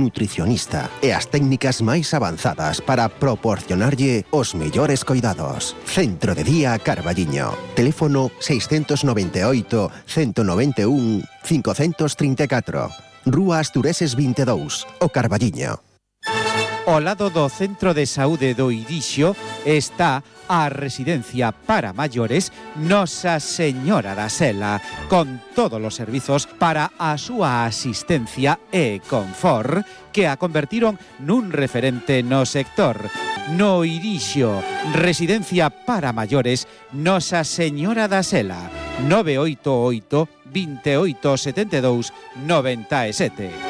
nutricionista e as técnicas máis avanzadas para proporcionarlle os mellores coidados. Centro de Día Carballiño. Teléfono 698 191 534. Rúa Astureses 22, O Carballiño. Ao lado do Centro de Saúde do Irixo está a residencia para maiores Nosa Señora da Sela, con todos os servizos para a súa asistencia e confort que a convertiron nun referente no sector. No Irixo, residencia para maiores Nosa Señora da Sela, 988 28 72 97.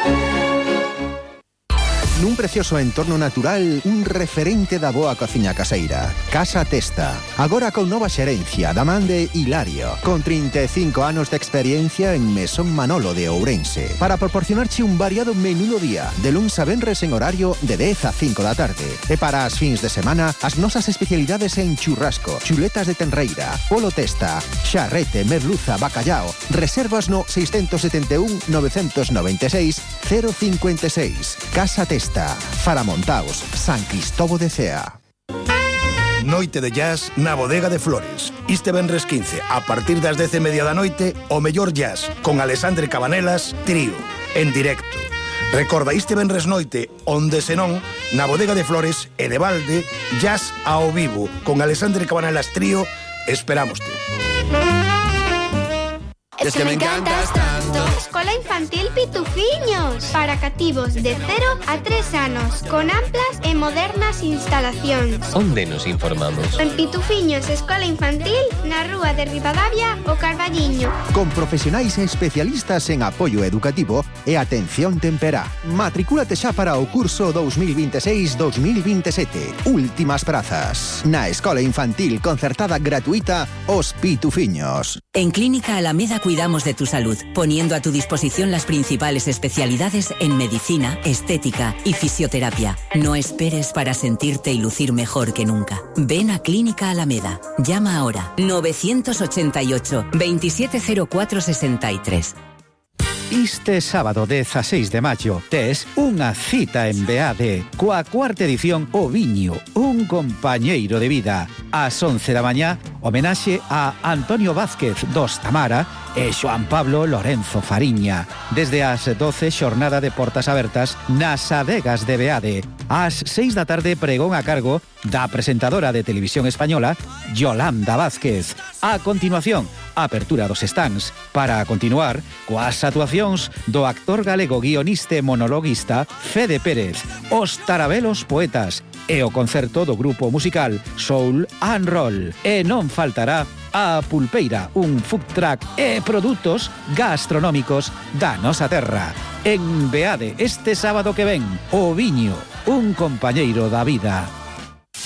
Nun precioso entorno natural, un referente da boa cociña caseira. Casa Testa. Agora con nova xerencia da man de Hilario, con 35 anos de experiencia en Mesón Manolo de Ourense, para proporcionarche un variado menú do día, de luns a venres en horario de 10 a 5 da tarde. E para as fins de semana, as nosas especialidades en churrasco, chuletas de tenreira, polo testa, xarrete, merluza, bacallao. Reservas no 671 996 056. Casa Testa. Faramontaos, San Cristobo de Cea. Noite de jazz na Bodega de Flores. Este venres 15, a partir das 10:30 da noite, o mellor jazz, con Alexandre Cabanelas, trío, en directo. Recorda, este venres noite, onde senón, na Bodega de Flores e de balde, jazz ao vivo, con Alexandre Cabanelas, trío, esperámoste. Es que me encantas tanto. Escola Infantil Pitufiños, para cativos de 0 a 3 anos, con amplas e modernas instalacións. Onde nos informamos? En Pitufiños Escola Infantil, na Rúa de Ribadavia, O Carballiño. Con profesionais e especialistas en apoio educativo e atención temperá. Matricúlate xa para o curso 2026-2027. Últimas prazas. Na Escola Infantil concertada gratuita Os Pitufiños. En Clínica Alameda cuidamos de tu salud, poniendo a tu disposición las principales especialidades en medicina, estética y fisioterapia. No esperes para sentirte y lucir mejor que nunca. Ven a Clínica Alameda. Llama ahora 988 270463. Este sábado 16 de maio tes unha cita en Beade coa cuarta edición O Viño, un compañeiro de vida. Ás 11 da mañá, homenaxe a Antonio Vázquez dos Tamara e Xoan Pablo Lorenzo Fariña. Desde as 12, xornada de portas abertas nas adegas de Beade. Ás 6 da tarde, pregón a cargo da presentadora de televisión española Yolanda Vázquez. A continuación, apertura dos stands para continuar coas actuacións do actor galego guionista e monologuista Fede Pérez, os Tarabelos Poetas e o concerto do grupo musical Soul and Roll. E non faltará a Pulpeira, un food truck e produtos gastronómicos da nosa terra. En Beade, este sábado que ven, O Viño, un compañeiro da vida.